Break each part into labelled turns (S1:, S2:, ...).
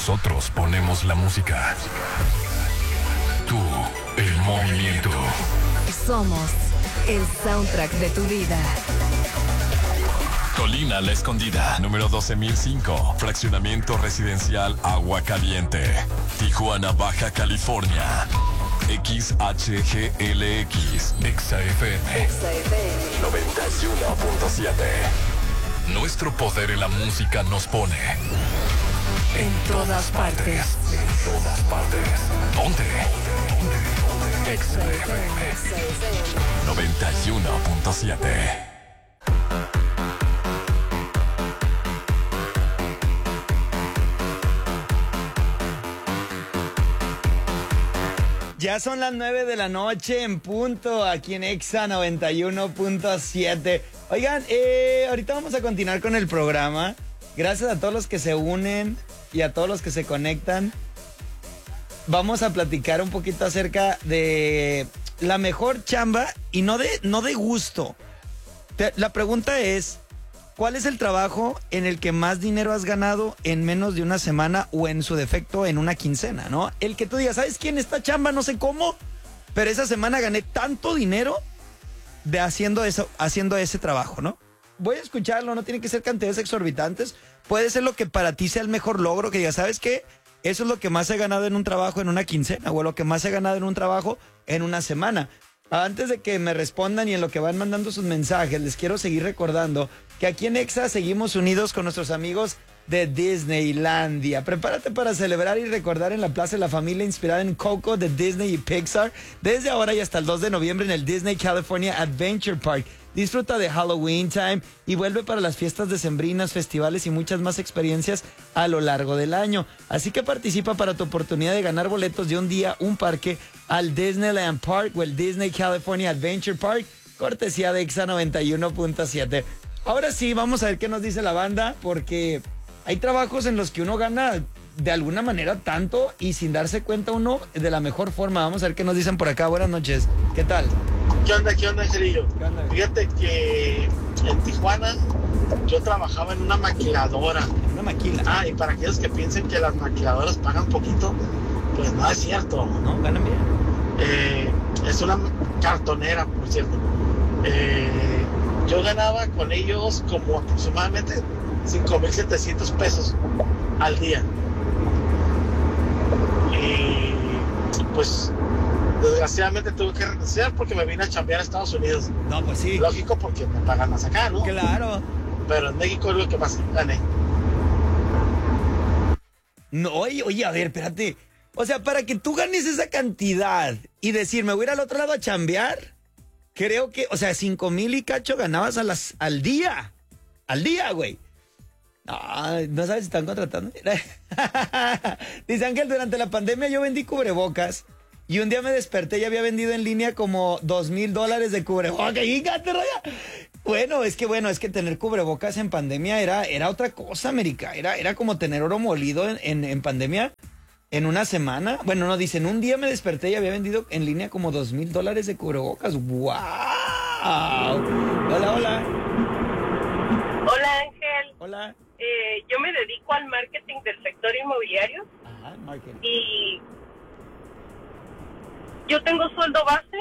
S1: Nosotros ponemos la música. Tú, el movimiento.
S2: Somos el soundtrack de tu vida.
S1: Colina La Escondida, número 12005. Fraccionamiento residencial Agua Caliente. Tijuana, Baja California. XHGLX. XFM 91.7. Nuestro poder en la música nos pone en todas partes. En todas partes. ¿Dónde? XFM 91.7.
S3: Ya son las 9 de la noche en punto, aquí en Exa 91.7. Oigan, ahorita vamos a continuar con el programa. Gracias a todos los que se unen y a todos los que se conectan. Vamos a platicar un poquito acerca de la mejor chamba y no de gusto. La pregunta es, ¿cuál es el trabajo en el que más dinero has ganado en menos de una semana o en su defecto en una quincena, ¿no? El que tú digas, ¿sabes quién? Esta chamba no sé cómo, pero esa semana gané tanto dinero de haciendo ese trabajo, ¿no? Voy a escucharlo, no tiene que ser cantidades exorbitantes. Puede ser lo que para ti sea el mejor logro, que digas, ¿sabes qué? Eso es lo que más he ganado en un trabajo en una quincena o lo que más he ganado en un trabajo en una semana. Antes de que me respondan y en lo que van mandando sus mensajes, les quiero seguir recordando que aquí en Exa seguimos unidos con nuestros amigos de Disneylandia. Prepárate para celebrar y recordar en la Plaza de la Familia inspirada en Coco de Disney y Pixar desde ahora y hasta el 2 de noviembre en el Disney California Adventure Park. Disfruta de Halloween Time y vuelve para las fiestas decembrinas, festivales y muchas más experiencias a lo largo del año. Así que participa para tu oportunidad de ganar boletos de un día, un parque al Disneyland Park o el Disney California Adventure Park, cortesía de Exa 91.7. Ahora sí, vamos a ver qué nos dice la banda, porque hay trabajos en los que uno gana de alguna manera tanto y sin darse cuenta uno de la mejor forma. Vamos a ver qué nos dicen por acá. Buenas noches. ¿Qué tal?
S4: ¿Qué onda, Angelillo?
S3: ¿Qué onda?
S4: Fíjate que en Tijuana yo trabajaba en una maquiladora.
S3: Una maquila.
S4: Y para aquellos que piensen que las maquiladoras pagan poquito, pues no es cierto.
S3: No, ganan bien.
S4: Es una cartonera, por cierto. Yo ganaba con ellos como aproximadamente 5,700 pesos al día. Y pues desgraciadamente tuve que renunciar porque me vine a chambear a Estados Unidos.
S3: No, pues sí.
S4: Lógico, porque me pagan más acá, ¿no?
S3: Claro.
S4: Pero en México es lo que más gané.
S3: No, oye, a ver, espérate. O sea, para que tú ganes esa cantidad y decir, me voy a ir al otro lado a chambear, creo que, o sea, 5,000 y cacho ganabas al día. Al día, güey. No sabes si están contratando. Dice Ángel, durante la pandemia yo vendí cubrebocas y un día me desperté y había vendido en línea como $2,000 de cubrebocas. ¡Fíjate, Raya! Bueno, es que tener cubrebocas en pandemia era otra cosa, América. Era como tener oro molido en pandemia en una semana. Bueno, no, dicen, un día me desperté y había vendido en línea como $2,000 de cubrebocas. ¡Wow! Hola, hola.
S5: Hola, Ángel.
S3: Hola.
S5: Yo me dedico al marketing del sector inmobiliario.
S3: Ajá, marketing.
S5: Y yo tengo sueldo base,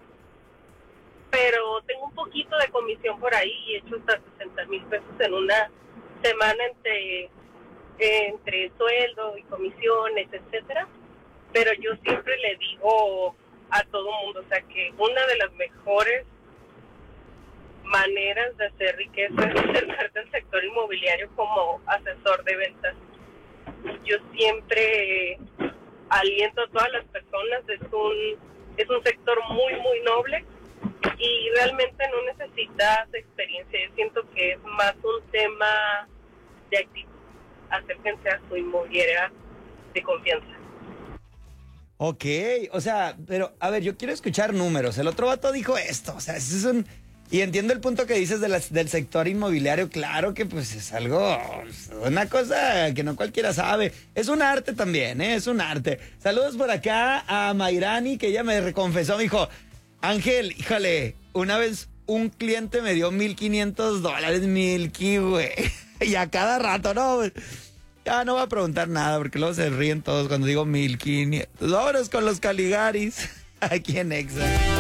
S5: pero tengo un poquito de comisión por ahí y he hecho hasta 60,000 pesos en una semana entre sueldo y comisiones, etcétera. Pero yo siempre le digo a todo mundo, o sea, que una de las mejores maneras de hacer riqueza es ser del sector inmobiliario como asesor de ventas. Yo siempre aliento a todas las personas, es un sector muy, muy noble y realmente no necesitas experiencia. Yo siento que es más un tema de actitud. Acérquense a su inmobiliaria de confianza.
S3: Ok, o sea, pero a ver, yo quiero escuchar números. El otro vato dijo esto, o sea, es un... Y entiendo el punto que dices del sector inmobiliario, claro que pues es algo, una cosa que no cualquiera sabe. Es un arte también, es un arte. Saludos por acá a Mayrani, que ella me reconfesó, me dijo, Ángel, híjole, una vez un cliente me dio $1,500, Milky, güey. Y a cada rato, ¿no? Ya no voy a preguntar nada porque luego se ríen todos cuando digo 1500. Vámonos con los Caligaris aquí en Exa.